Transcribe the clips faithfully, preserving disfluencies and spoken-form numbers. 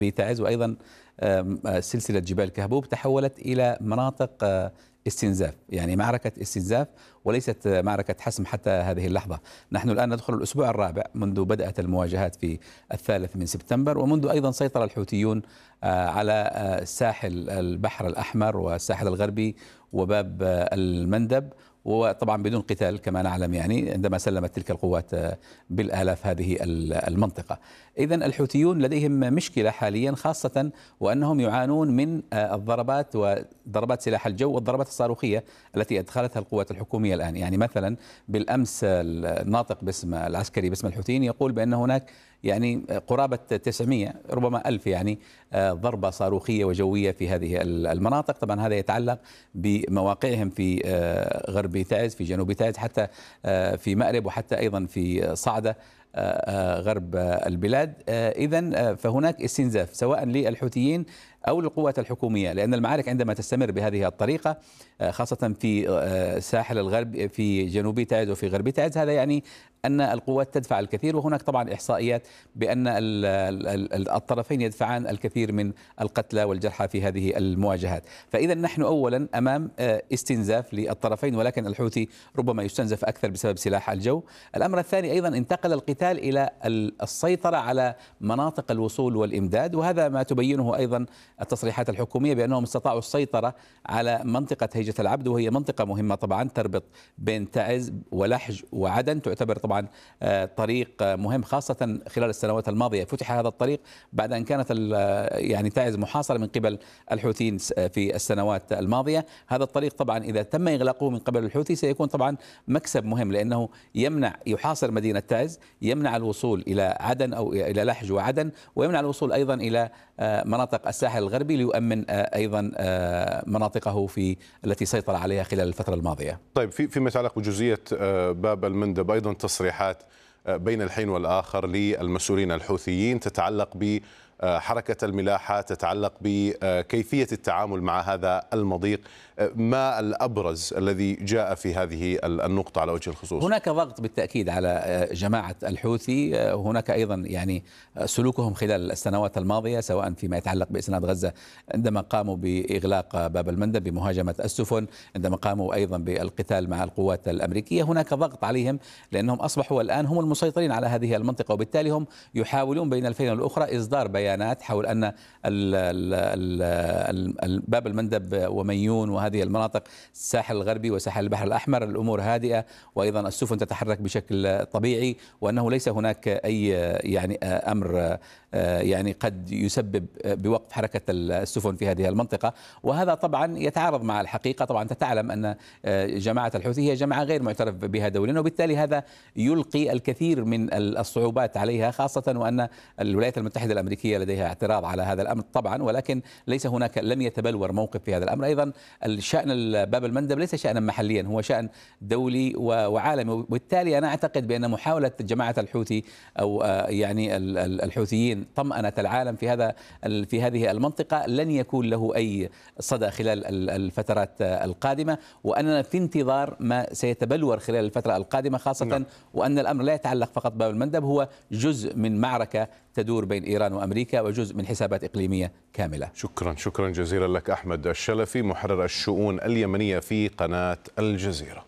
تعز وأيضا سلسلة جبال كهبوب تحولت إلى مناطق استنزاف، يعني معركة استنزاف وليست معركة حسم حتى هذه اللحظة. نحن الآن ندخل الأسبوع الرابع منذ بدأت المواجهات في الثالث من سبتمبر، ومنذ أيضا سيطر الحوثيون على ساحل البحر الأحمر والساحل الغربي وباب المندب، وطبعا بدون قتال كما نعلم، يعني عندما سلمت تلك القوات بالآلاف هذه المنطقة. إذن الحوثيون لديهم مشكلة حاليا، خاصة وأنهم يعانون من الضربات وضربات سلاح الجو والضربات الصاروخية التي أدخلتها القوات الحكومية الآن. يعني مثلا بالأمس الناطق باسم العسكري باسم الحوثيين يقول بأن هناك يعني قرابة تسعمئة ربما ألف يعني ضربة صاروخية وجوية في هذه المناطق. طبعا هذا يتعلق بمواقعهم في غرب تعز، في جنوب تعز، حتى في مأرب، وحتى أيضا في صعدة غرب البلاد. إذن فهناك استنزاف سواء للحوثيين أو للقوات الحكومية، لأن المعارك عندما تستمر بهذه الطريقة خاصة في ساحل الغرب في جنوب تعز وفي غرب تعز، هذا يعني أن القوات تدفع الكثير. وهناك طبعا إحصائيات بأن الطرفين يدفعان الكثير من القتلى والجرحى في هذه المواجهات. فإذا نحن أولا أمام استنزاف للطرفين، ولكن الحوثي ربما يستنزف أكثر بسبب سلاح الجو. الأمر الثاني أيضا انتقل القتال إلى السيطرة على مناطق الوصول والإمداد، وهذا ما تبينه أيضا التصريحات الحكومية بأنهم استطاعوا السيطرة على منطقة هيجة العبد، وهي منطقة مهمة طبعا تربط بين تعز ولحج وعدن، تعتبر طبعا طريق مهم، خاصة خلال السنوات الماضية فتح هذا الطريق بعد أن كانت يعني تعز محاصرة من قبل الحوثيين في السنوات الماضية. هذا الطريق طبعا إذا تم إغلاقه من قبل الحوثي سيكون طبعا مكسب مهم، لأنه يمنع يحاصر مدينة تعز، يمنع الوصول إلى عدن أو إلى لحج وعدن، ويمنع الوصول أيضا إلى مناطق الساحل الغربي ليؤمن أيضا مناطقه في التي سيطر عليها خلال الفترة الماضية. طيب في فيما يتعلق بجزئية باب المندب، أيضا تصريحات بين الحين والآخر للمسؤولين الحوثيين تتعلق بحركة الملاحة، تتعلق بكيفية التعامل مع هذا المضيق. ما الأبرز الذي جاء في هذه النقطة على وجه الخصوص؟ هناك ضغط بالتأكيد على جماعة الحوثي، هناك أيضا يعني سلوكهم خلال السنوات الماضية سواء فيما يتعلق بإسناد غزة عندما قاموا بإغلاق باب المندب بمهاجمة السفن، عندما قاموا أيضا بالقتال مع القوات الأمريكية. هناك ضغط عليهم لأنهم أصبحوا الآن هم المسيطرين على هذه المنطقة، وبالتالي هم يحاولون بين الفين والأخرى إصدار بيانات حول أن باب المندب وميون وهذه هذه المناطق الساحل الغربي وساحل البحر الأحمر الأمور هادئة، وأيضا السفن تتحرك بشكل طبيعي، وأنه ليس هناك أي يعني أمر يعني قد يسبب بوقف حركة السفن في هذه المنطقة. وهذا طبعا يتعارض مع الحقيقة. طبعا أنت تعلم أن جماعة الحوثي هي جماعة غير معترف بها دوليا، وبالتالي هذا يلقي الكثير من الصعوبات عليها، خاصة وأن الولايات المتحدة الأمريكية لديها اعتراض على هذا الأمر طبعا، ولكن ليس هناك لم يتبلور موقف في هذا الأمر. أيضا الشأن باب المندب ليس شأنا محليا، هو شأن دولي وعالمي، وبالتالي أنا أعتقد بأن محاولة جماعة الحوثي أو يعني الحوثيين طمأنة العالم في هذا في هذه المنطقة لن يكون له أي صدى خلال الفترات القادمة، وأننا في انتظار ما سيتبلور خلال الفترة القادمة، خاصة نعم. وأن الأمر لا يتعلق فقط بباب المندب، هو جزء من معركة تدور بين إيران وأمريكا وجزء من حسابات إقليمية كاملة. شكرا شكرا جزيلا لك أحمد الشلفي، محرر الشؤون اليمنية في قناة الجزيرة.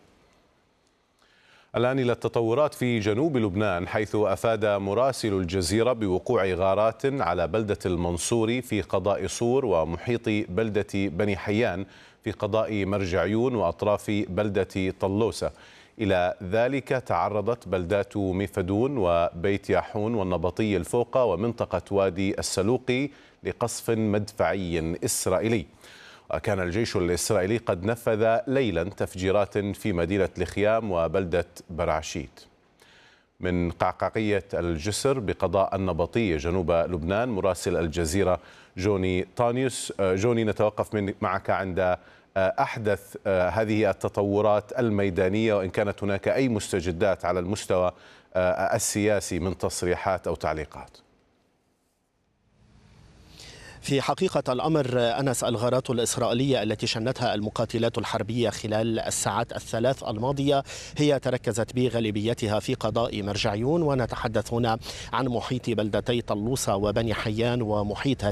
الآن إلى التطورات في جنوب لبنان، حيث أفاد مراسل الجزيرة بوقوع غارات على بلدة المنصوري في قضاء صور ومحيط بلدة بني حيان في قضاء مرجعيون وأطراف بلدة طلوسة. إلى ذلك تعرضت بلدات ميفدون وبيت ياحون والنبطي الفوقة ومنطقة وادي السلوقي لقصف مدفعي إسرائيلي. وكان الجيش الإسرائيلي قد نفذ ليلا تفجيرات في مدينة الخيام وبلدة برعشيت. من قعقاعية الجسر بقضاء النبطية جنوب لبنان، مراسل الجزيرة جوني طانيوس. جوني، نتوقف من معك عند أحدث هذه التطورات الميدانية، وإن كانت هناك أي مستجدات على المستوى السياسي من تصريحات أو تعليقات. في حقيقة الأمر أنس، الغارات الإسرائيلية التي شنتها المقاتلات الحربية خلال الساعات الثلاث الماضية هي تركزت بغالبيتها في قضاء مرجعيون، ونتحدث هنا عن محيط بلدتي طلوسة وبني حيان ومحيط